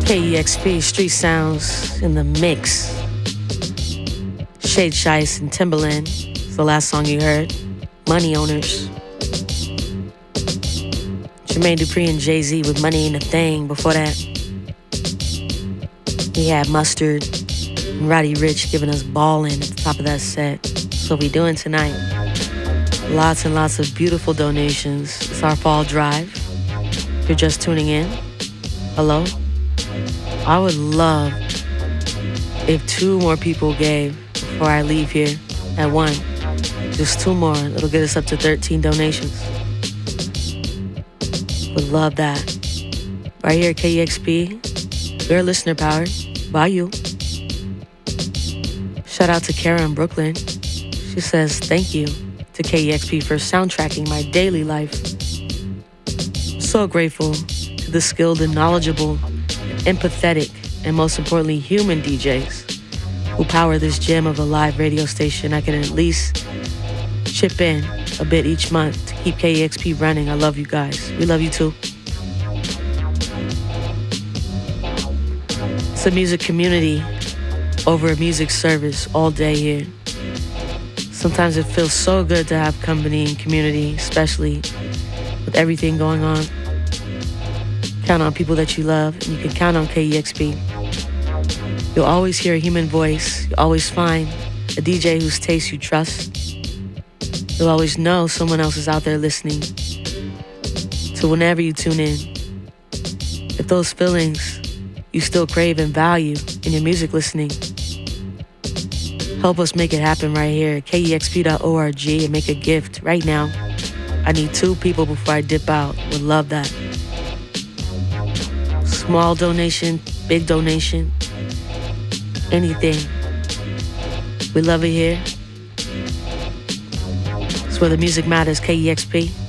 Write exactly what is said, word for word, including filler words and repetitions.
K E X P, Street Sounds in the mix. Shade Shice and Timbaland, it's the last song you heard. Money Owners. Jermaine Dupri and Jay-Z with Money Ain't a Thing. Before that, we had Mustard and Roddy Ricch giving us Ballin' at the top of that set. That's what we doing tonight. Lots and lots of beautiful donations. It's our fall drive. If you're just tuning in, hello. I would love if two more people gave before I leave here at one. Just two more. It'll get us up to thirteen donations. Would love that. Right here at K E X P, we're listener powered by you. Shout out to Kara in Brooklyn. She says, thank you to K E X P for soundtracking my daily life. So grateful to the skilled and knowledgeable, empathetic, and most importantly, human D Js who power this gem of a live radio station. I can at least chip in a bit each month to keep K E X P running. I love you guys. We love you too. It's a music community over a music service all day here. Sometimes it feels so good to have company and community, especially with everything going on. Count on people that you love, and you can count on K E X P. You'll always hear a human voice. You'll always find a D J whose taste you trust. You'll always know someone else is out there listening. So whenever you tune in, if those feelings you still crave and value in your music listening, help us make it happen right here at K E X P dot org and make a gift right now. I need two people before I dip out. Would love that. Small donation, big donation, anything. We love it here. It's where the music matters, K E X P.